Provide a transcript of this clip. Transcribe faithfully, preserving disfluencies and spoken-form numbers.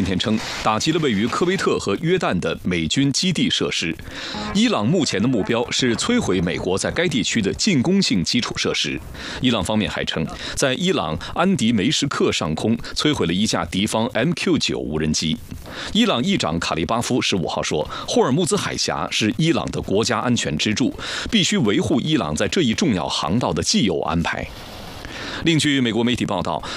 天称，打击了位于科威特和约旦的美军基地设施。伊朗目前的目标是摧毁美国在该地区的进攻性基础设施。伊朗方面还称，在伊朗安迪梅什克上空摧毁了一架敌方 M Q 九 无人机。伊朗议长卡利巴夫十五号说，霍尔木兹海峡是伊朗的国家安全支柱，必须维护伊朗在这一重要航道的既有安排。另据美国媒体报道，